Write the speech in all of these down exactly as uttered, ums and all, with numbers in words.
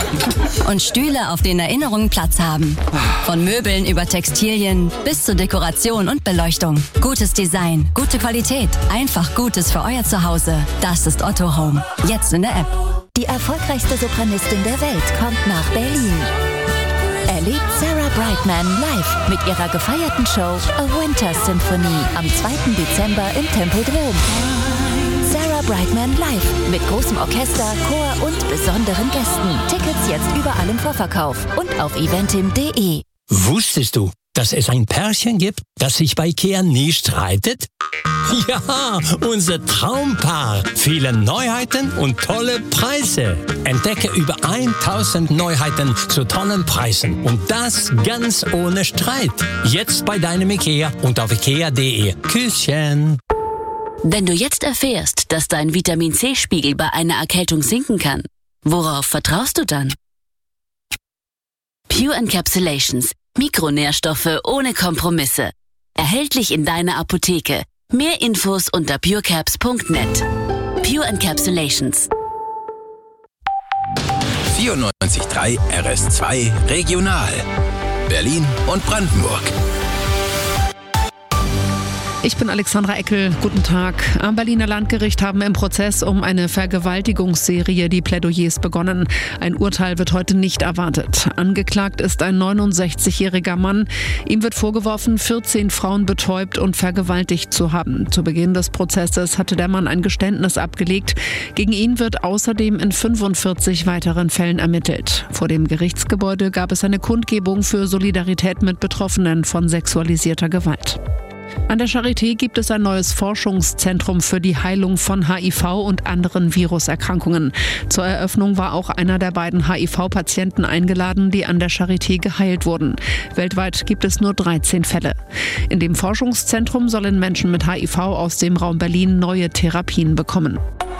Und Stühle, auf denen Erinnerungen Platz haben. Von Möbeln über Textilien bis zur Dekoration und Beleuchtung. Gutes Design, gute Qualität, einfach Gutes für euer Zuhause. Das ist Otto Home. Jetzt in der App. Die erfolgreichste Sopranistin der Welt kommt nach Berlin. Erlebt Sarah Brightman live mit ihrer gefeierten Show A Winter Symphony am zweiten Dezember im Tempodrom. Sarah Brightman live mit großem Orchester, Chor und besonderen Gästen. Tickets jetzt überall im Vorverkauf und auf eventim punkt de. Wusstest du, dass es ein Pärchen gibt, das sich bei IKEA nie streitet? Ja, unser Traumpaar. Viele Neuheiten und tolle Preise. Entdecke über tausend Neuheiten zu tollen Preisen. Und das ganz ohne Streit. Jetzt bei deinem IKEA und auf ikea punkt de. Küsschen. Wenn du jetzt erfährst, dass dein Vitamin-C-Spiegel bei einer Erkältung sinken kann, worauf vertraust du dann? Pure Encapsulations. Mikronährstoffe ohne Kompromisse. Erhältlich in deiner Apotheke. Mehr Infos unter purecaps punkt net. Pure Encapsulations. vierundneunzig Komma drei R S zwei Regional. Berlin und Brandenburg. Ich bin Alexandra Eckel. Guten Tag. Am Berliner Landgericht haben im Prozess um eine Vergewaltigungsserie die Plädoyers begonnen. Ein Urteil wird heute nicht erwartet. Angeklagt ist ein neunundsechzigjähriger Mann. Ihm wird vorgeworfen, vierzehn Frauen betäubt und vergewaltigt zu haben. Zu Beginn des Prozesses hatte der Mann ein Geständnis abgelegt. Gegen ihn wird außerdem in fünfundvierzig weiteren Fällen ermittelt. Vor dem Gerichtsgebäude gab es eine Kundgebung für Solidarität mit Betroffenen von sexualisierter Gewalt. An der Charité gibt es ein neues Forschungszentrum für die Heilung von H I V und anderen Viruserkrankungen. Zur Eröffnung war auch einer der beiden H I V-Patienten eingeladen, die an der Charité geheilt wurden. Weltweit gibt es nur dreizehn Fälle. In dem Forschungszentrum sollen Menschen mit H I V aus dem Raum Berlin neue Therapien bekommen.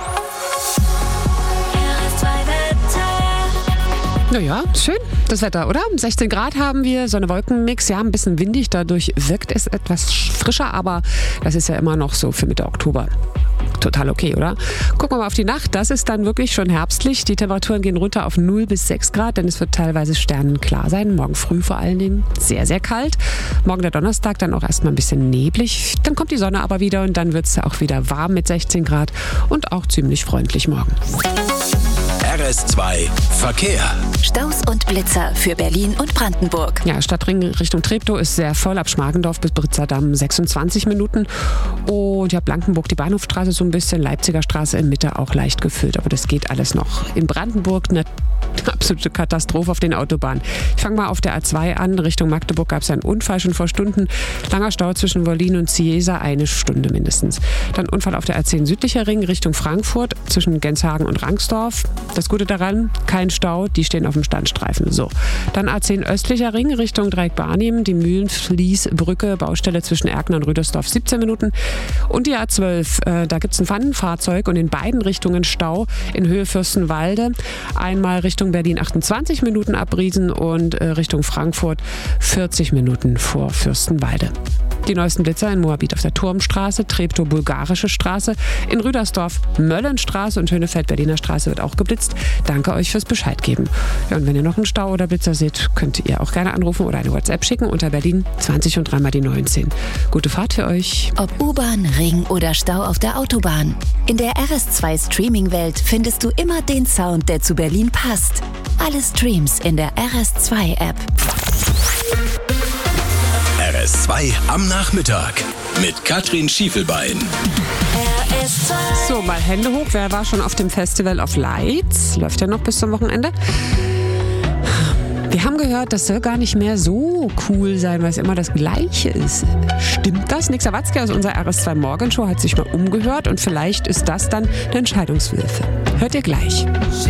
Naja, schön, das Wetter, oder? sechzehn Grad haben wir, Sonne-Wolken-Mix, ja, ein bisschen windig, dadurch wirkt es etwas frischer, aber das ist ja immer noch so für Mitte Oktober. Total okay, oder? Gucken wir mal auf die Nacht, das ist dann wirklich schon herbstlich. Die Temperaturen gehen runter auf null bis sechs Grad, denn es wird teilweise sternenklar sein. Morgen früh vor allen Dingen sehr, sehr kalt. Morgen der Donnerstag dann auch erstmal ein bisschen neblig. Dann kommt die Sonne aber wieder und dann wird es auch wieder warm mit sechzehn Grad und auch ziemlich freundlich morgen. R S zwei Verkehr. Staus und Blitzer für Berlin und Brandenburg. Ja, Stadtring Richtung Treptow ist sehr voll, ab Schmargendorf bis Britzerdamm sechsundzwanzig Minuten. Und ja, Blankenburg, die Bahnhofstraße so ein bisschen, Leipziger Straße in Mitte auch leicht gefüllt. Aber das geht alles noch. In Brandenburg eine absolute Katastrophe auf den Autobahnen. Ich fange mal auf der A zwei an. Richtung Magdeburg gab es einen Unfall schon vor Stunden. Langer Stau zwischen Wollin und Ciesa, eine Stunde mindestens. Dann Unfall auf der A zehn südlicher Ring Richtung Frankfurt zwischen Genshagen und Rangsdorf. Das Gute daran, kein Stau, die stehen auf dem Standstreifen. So. Dann A zehn östlicher Ring Richtung Dreieck-Barnim, die Mühlenfließbrücke, Baustelle zwischen Erkner und Rüdersdorf siebzehn Minuten. Und die A zwölf, äh, da gibt es ein Pfannenfahrzeug und in beiden Richtungen Stau in Höhe Fürstenwalde. Einmal Richtung Berlin achtundzwanzig Minuten abriesen und äh, Richtung Frankfurt vierzig Minuten vor Fürstenwalde. Die neuesten Blitzer in Moabit auf der Turmstraße, Treptow Bulgarische Straße, in Rüdersdorf Möllenstraße und Höhnefeld Berliner Straße wird auch geblitzt. Danke euch fürs Bescheid geben. Ja, und wenn ihr noch einen Stau oder Blitzer seht, könnt ihr auch gerne anrufen oder eine WhatsApp schicken unter Berlin zwanzig und dreimal die neunzehn. Gute Fahrt für euch. Ob U-Bahn, Ring oder Stau auf der Autobahn. In der R S zwei Streaming-Welt findest du immer den Sound, der zu Berlin passt. Alle Streams in der R S zwei App. R S zwei am Nachmittag mit Katrin Schiefelbein. R S zwei. So, mal Hände hoch. Wer war schon auf dem Festival of Lights? Läuft ja noch bis zum Wochenende. Wir haben gehört, das soll gar nicht mehr so cool sein, weil es immer das Gleiche ist. Stimmt das? Nick Sawatzki aus unserer R S zwei Morgenshow hat sich mal umgehört und vielleicht ist das dann der Entscheidungshilfe. Hört ihr gleich.